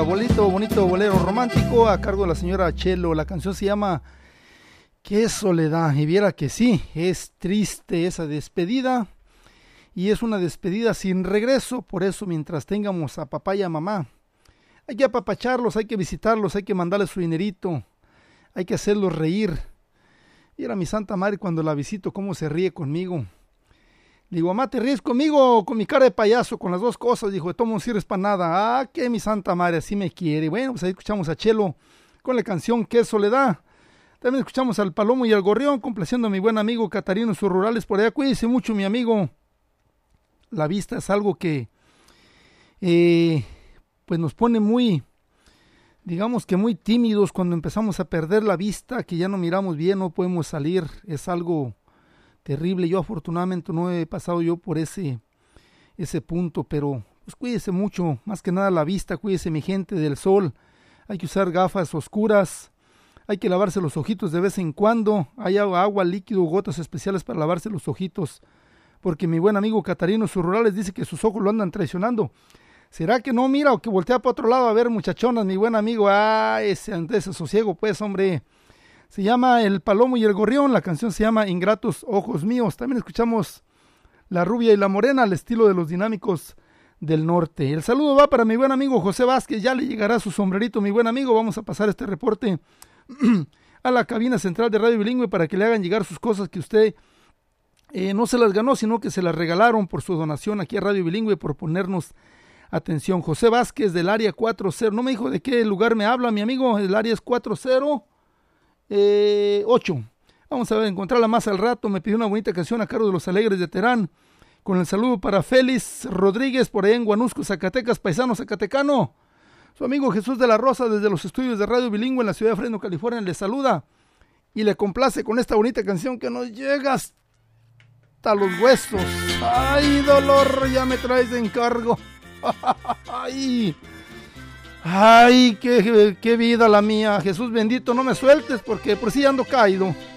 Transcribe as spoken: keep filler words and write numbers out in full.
Bonito, bonito bolero romántico a cargo de la señora Chelo. La canción se llama ¿Qué soledad? Y viera que sí, es triste esa despedida y es una despedida sin regreso. Por eso, mientras tengamos a papá y a mamá, hay que apapacharlos, hay que visitarlos, hay que mandarles su dinerito, hay que hacerlos reír. Mira mi Santa Madre cuando la visito, cómo se ríe conmigo. Digo, mamá, ¿te ríes conmigo o con mi cara de payaso? Con las dos cosas. Dijo, de todo no sirves para nada. Ah, que mi Santa Madre así me quiere. Bueno, pues ahí escuchamos a Chelo con la canción ¿Qué soledad? También escuchamos al Palomo y al Gorrión, complaciendo a mi buen amigo Catarino en sus rurales por allá. Cuídese mucho, mi amigo. La vista es algo que eh, pues nos pone muy, digamos que muy tímidos cuando empezamos a perder la vista, que ya no miramos bien, no podemos salir. Es algo terrible. Yo afortunadamente no he pasado yo por ese, ese punto, pero pues cuídese mucho, más que nada la vista, cuídese mi gente del sol, hay que usar gafas oscuras, hay que lavarse los ojitos de vez en cuando, hay agua, agua líquido, gotas especiales para lavarse los ojitos, porque mi buen amigo Catarino sus rurales dice que sus ojos lo andan traicionando. ¿Será que no mira o que voltea para otro lado a ver muchachonas, mi buen amigo? Ah, ese, ese sosiego pues, hombre. Se llama El Palomo y el Gorrión, la canción se llama Ingratos Ojos Míos. También escuchamos La Rubia y la Morena al estilo de los Dinámicos del Norte. El saludo va para mi buen amigo José Vázquez, ya le llegará su sombrerito, mi buen amigo. Vamos a pasar este reporte a la cabina central de Radio Bilingüe para que le hagan llegar sus cosas que usted eh, no se las ganó, sino que se las regalaron por su donación aquí a Radio Bilingüe, por ponernos atención. José Vázquez del área cuatro cero, no me dijo de qué lugar me habla mi amigo, el área es cuatro cero ocho. Vamos a ver, encontrarla más al rato. Me pidió una bonita canción a cargo de los Alegres de Terán, con el saludo para Félix Rodríguez por allá en Guanusco, Zacatecas, paisano zacatecano. Su amigo Jesús de la Rosa desde los estudios de Radio Bilingüe en la ciudad de Fresno, California, le saluda y le complace con esta bonita canción que nos llega hasta los huesos. Ay, dolor, ya me traes de encargo. Ay, ay, qué, qué vida la mía. Jesús bendito, no me sueltes porque por si ando caído.